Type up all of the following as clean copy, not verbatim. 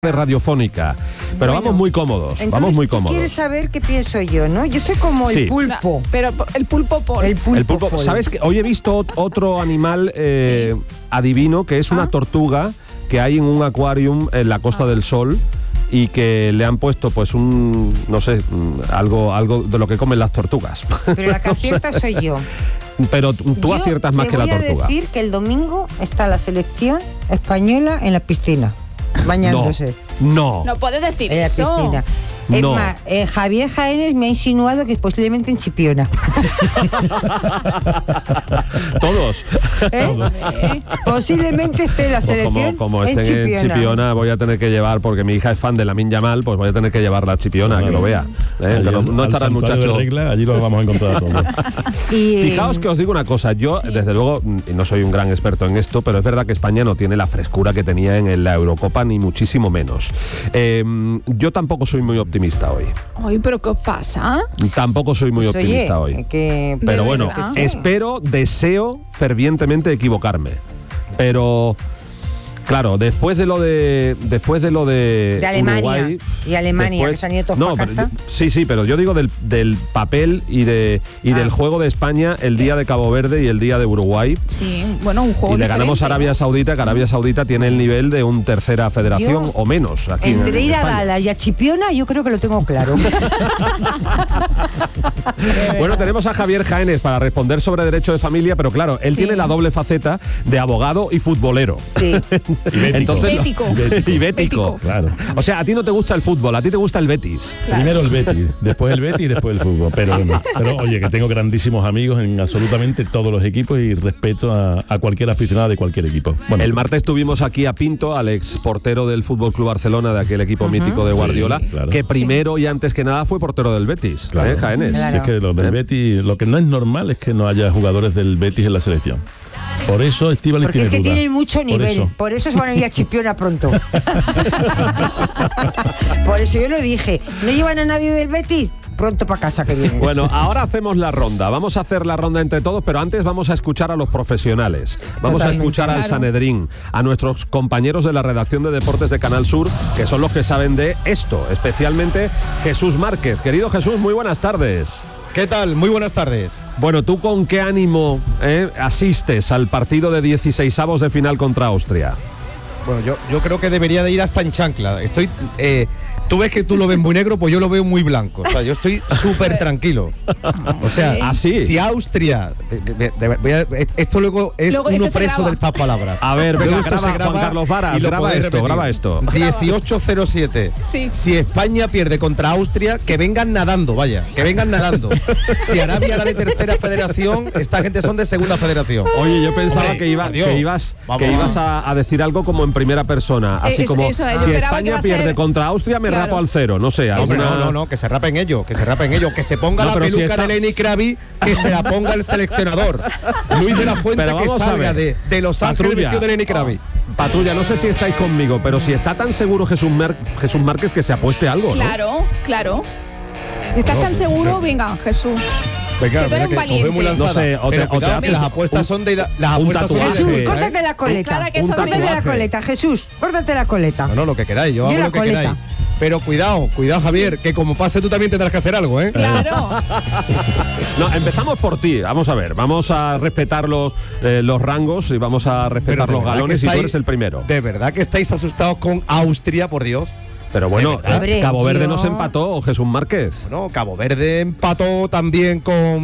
radiofónica, pero bueno, vamos muy cómodos, ¿Quieres saber qué pienso yo, no? Yo soy como el pulpo. No, pero el pulpo Paul. El pulpo Paul. ¿Sabes qué? Hoy he visto otro animal adivino, que es una tortuga que hay en un acuarium en la Costa del Sol y que le han puesto pues algo de lo que comen las tortugas. Pero la que acierta soy yo. Pero tú aciertas más que la tortuga. Voy a decir que el domingo está la selección española en la piscina. Bañándose. No puedes decir en eso. La piscina. Es más, Javier Jaénes me ha insinuado que posiblemente en Chipiona. Todos. Posiblemente esté la selección como en estén Chipiona. en Chipiona voy a tener que llevar, porque mi hija es fan de Lamine Yamal, pues voy a tener que llevarla a Chipiona, que lo vea. No estará el muchacho. Allí lo vamos a encontrar todos. Fijaos que os digo una cosa, yo desde luego no soy un gran experto en esto, pero es verdad que España no tiene la frescura que tenía en la Eurocopa, ni muchísimo menos. Yo tampoco soy muy optimista hoy. Ay, pero ¿qué os pasa? Tampoco soy muy optimista hoy. Pero bueno, deseo fervientemente equivocarme. Pero claro, después de lo de Alemania Uruguay, y Alemania, que se han ido todos para casa. Sí, pero yo digo del papel y del juego de España el día de Cabo Verde y el día de Uruguay. Sí, bueno, un juego y le ganamos a Arabia Saudita, que Arabia Saudita tiene el nivel de un tercera federación o menos. Aquí entre ir a España. Dallas y a Chipiona, yo creo que lo tengo claro. Bueno, tenemos a Javier Jaénes para responder sobre derecho de familia, pero claro, él tiene la doble faceta de abogado y futbolero. Sí. Y bético. Claro. O sea, a ti no te gusta el fútbol, a ti te gusta el Betis. Claro. Primero el Betis, después el Betis y después el fútbol. Pero oye, que tengo grandísimos amigos en absolutamente todos los equipos y respeto a cualquier aficionado de cualquier equipo. Bueno, el martes tuvimos aquí a Pinto, al ex portero del Fútbol Club Barcelona, de aquel equipo mítico de Guardiola, que primero y antes que nada fue portero del Betis, Jaénes. Claro. Si es que lo del Betis, lo que no es normal es que no haya jugadores del Betis en la selección. Por eso Estíbaliz Porque tiene es que duda. tienen mucho nivel. Por eso se van a ir a Chipiona pronto. Por eso yo lo dije. ¿No llevan a nadie del Betis? Pronto para casa que vienen. Bueno, ahora hacemos la ronda. Vamos a hacer la ronda entre todos, pero antes vamos a escuchar a los profesionales. Vamos a escuchar al Sanedrín, a nuestros compañeros de la redacción de deportes de Canal Sur, que son los que saben de esto, especialmente Jesús Márquez. Querido Jesús, muy buenas tardes. ¿Qué tal? Muy buenas tardes. Bueno, ¿tú con qué ánimo asistes al partido de 16avos de final contra Austria? Bueno, yo creo que debería de ir hasta en chancla. Tú ves que tú lo ves muy negro, pues yo lo veo muy blanco. O sea, yo estoy súper tranquilo. O sea, si Austria... esto luego es uno preso de estas palabras. A ver, venga, graba, Juan Carlos Varas, graba esto. 18:07. Sí. Si España pierde contra Austria, que vengan nadando, vaya. Que vengan nadando. Si Arabia era de tercera federación, esta gente son de segunda federación. Oye, yo pensaba que ibas a decir algo como en primera persona. Así como, si España pierde contra Austria, me rapo al cero, no sé. No, que se rapen ellos, que se ponga la peluca de Lenny Kravitz, que se la ponga el seleccionador. Luis de la Fuente, que salga de Los Ángeles vestido de Lenny Kravitz. Patrulla, no sé si estáis conmigo, pero si está tan seguro Jesús Márquez, que se apueste algo, ¿no? Claro. Si estás tan seguro, venga, Jesús. Venga, que tú eres un valiente. No sé, que las apuestas son de las apuestas son Jesús, córtate la coleta. Claro que son Córtate la coleta, Jesús. Córtate la coleta. No, lo que queráis, yo hago lo que queráis. Pero cuidado, Javier, que como pase tú también tendrás que hacer algo, ¿eh? Claro. No, empezamos por ti. Vamos a ver, vamos a respetar los rangos y vamos a respetar los galones y tú eres el primero. ¿De verdad que estáis asustados con Austria, por Dios? Pero bueno, Cabo Verde nos empató, Jesús Márquez. Bueno, Cabo Verde empató también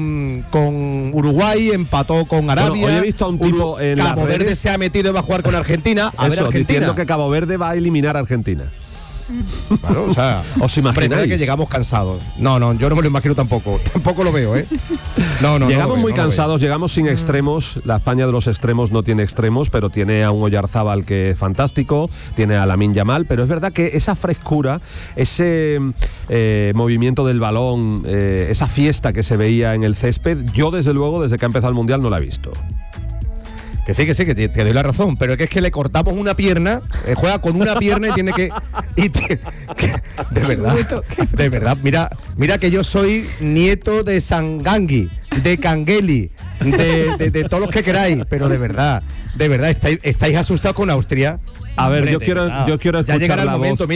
con Uruguay, empató con Arabia. Bueno, hoy he visto a un tipo en las Cabo Verde redes, se ha metido y va a jugar con Argentina. diciendo que Cabo Verde va a eliminar a Argentina. Claro, o sea, ¿os imagináis? Que llegamos cansados. No, yo no me lo imagino tampoco. Tampoco lo veo, ¿eh? No. Llegamos muy cansados, llegamos sin extremos. La España de los extremos no tiene extremos, pero tiene a un Oyarzábal que es fantástico, tiene a Lamine Yamal, pero es verdad que esa frescura, ese movimiento del balón, esa fiesta que se veía en el césped, yo desde luego, desde que ha empezado el Mundial, no la he visto. Que sí, que te doy la razón, pero es que le cortamos una pierna, juega con una pierna y tiene que... de verdad, mira que yo soy nieto de Sangangui, de Cangeli, de todos los que queráis, pero de verdad, ¿estáis asustados con Austria? A ver, Hombre, yo quiero ya escuchar llegará el la momento. voz.